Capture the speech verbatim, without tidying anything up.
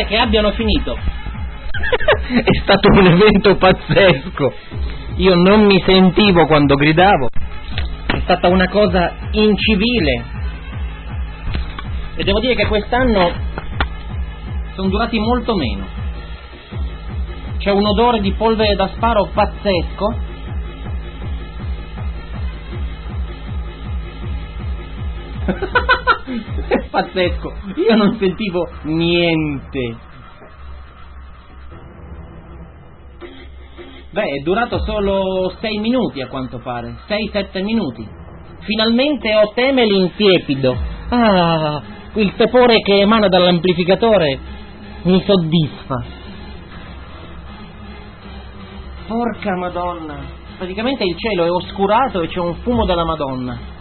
che abbiano finito. È stato un evento pazzesco. Io non mi sentivo quando gridavo. È stata una cosa incivile. E devo dire che quest'anno sono durati molto meno. C'è un odore di polvere da sparo pazzesco. È pazzesco, io non sentivo niente. Beh, è durato solo sei minuti a quanto pare, sei sette minuti. Finalmente ho Temelin tiepido. Ah, il tepore che emana dall'amplificatore mi soddisfa. Porca Madonna, praticamente il cielo è oscurato e c'è un fumo della Madonna.